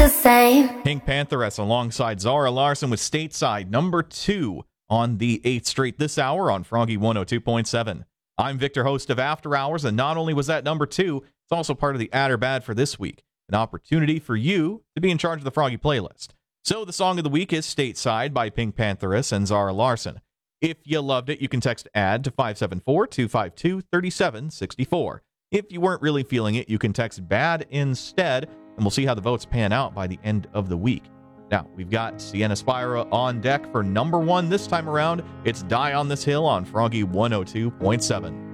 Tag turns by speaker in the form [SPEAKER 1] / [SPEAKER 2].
[SPEAKER 1] the same.
[SPEAKER 2] Pink Pantheress alongside Zara Larsson with Stateside, number 2 on the 8th Street this hour on Froggy 102.7. I'm Victor, host of After Hours, and not only was that number 2, it's also part of the Add or Bad for this week, an opportunity for you to be in charge of the Froggy playlist. So the song of the week is Stateside by Pink Pantheress and Zara Larsson. If you loved it, you can text ADD to 574-252-3764. If you weren't really feeling it, you can text BAD instead, and we'll see how the votes pan out by the end of the week. Now, we've got Sienna Spira on deck for number 1 this time around. It's Die on This Hill on Froggy 102.7.